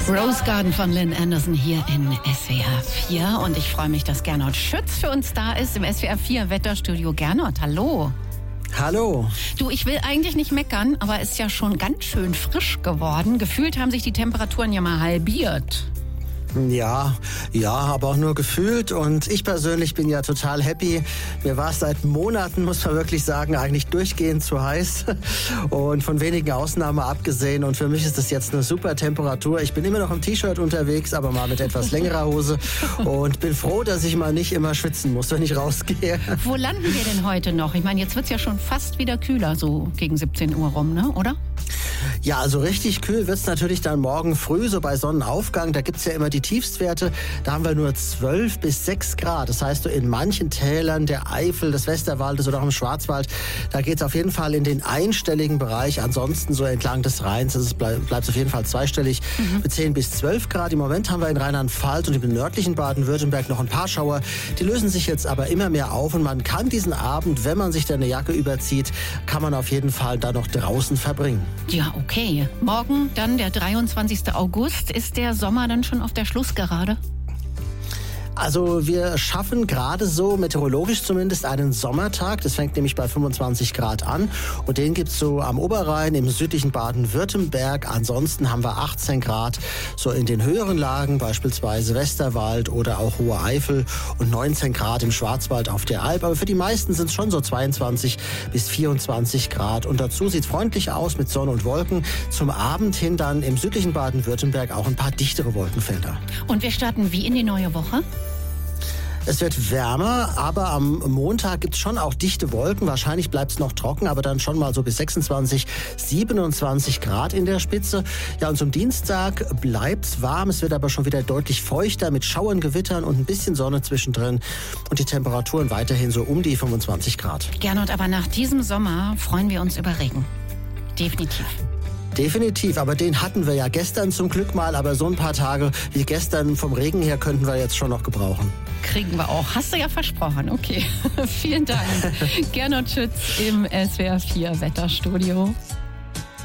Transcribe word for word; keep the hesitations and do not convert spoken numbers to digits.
Rose Garden von Lynn Anderson hier in S W R vier. Und ich freue mich, dass Gernot Schütz für uns da ist im S W R vier Wetterstudio. Gernot, hallo. Hallo. Du, ich will eigentlich nicht meckern, aber es ist ja schon ganz schön frisch geworden. Gefühlt haben sich die Temperaturen ja mal halbiert. Ja, ja, aber auch nur gefühlt. Und ich persönlich bin ja total happy. Mir war es seit Monaten, muss man wirklich sagen, eigentlich durchgehend zu heiß. Und von wenigen Ausnahmen abgesehen. Und für mich ist das jetzt eine super Temperatur. Ich bin immer noch im T-Shirt unterwegs, aber mal mit etwas längerer Hose. Und bin froh, dass ich mal nicht immer schwitzen muss, wenn ich rausgehe. Wo landen wir denn heute noch? Ich meine, jetzt wird es ja schon fast wieder kühler, so gegen siebzehn Uhr rum, ne? Oder? Ja, also richtig kühl wird's natürlich dann morgen früh, so bei Sonnenaufgang. Da gibt's ja immer die Tiefstwerte. Da haben wir nur zwölf bis sechs Grad. Das heißt, so in manchen Tälern der Eifel, des Westerwaldes oder auch im Schwarzwald, da geht's auf jeden Fall in den einstelligen Bereich. Ansonsten so entlang des Rheins, es bleibt auf jeden Fall zweistellig mhm. mit zehn bis zwölf Grad. Im Moment haben wir in Rheinland-Pfalz und im nördlichen Baden-Württemberg noch ein paar Schauer. Die lösen sich jetzt aber immer mehr auf und man kann diesen Abend, wenn man sich da eine Jacke überzieht, kann man auf jeden Fall da noch draußen verbringen. Ja, okay. Morgen dann der dreiundzwanzigsten August. Ist der Sommer dann schon auf der Schlussgerade? Also wir schaffen gerade so, meteorologisch zumindest, einen Sommertag. Das fängt nämlich bei fünfundzwanzig Grad an. Und den gibt's so am Oberrhein, im südlichen Baden-Württemberg. Ansonsten haben wir achtzehn Grad so in den höheren Lagen, beispielsweise Westerwald oder auch Hohe Eifel. Und neunzehn Grad im Schwarzwald auf der Alp. Aber für die meisten sind es schon so zweiundzwanzig bis vierundzwanzig Grad. Und dazu sieht es freundlich aus mit Sonne und Wolken. Zum Abend hin dann im südlichen Baden-Württemberg auch ein paar dichtere Wolkenfelder. Und wir starten wie in die neue Woche? Es wird wärmer, aber am Montag gibt es schon auch dichte Wolken. Wahrscheinlich bleibt es noch trocken, aber dann schon mal so bis sechsundzwanzig, siebenundzwanzig Grad in der Spitze. Ja, und zum Dienstag bleibt es warm. Es wird aber schon wieder deutlich feuchter mit Schauern, Gewittern und ein bisschen Sonne zwischendrin. Und die Temperaturen weiterhin so um die fünfundzwanzig Grad. Gernot, aber nach diesem Sommer freuen wir uns über Regen. Definitiv. Definitiv, aber den hatten wir ja gestern zum Glück mal, aber so ein paar Tage wie gestern vom Regen her könnten wir jetzt schon noch gebrauchen. Kriegen wir auch. Hast du ja versprochen. Okay. Vielen Dank. Gernot Schütz im S W R vier Wetterstudio.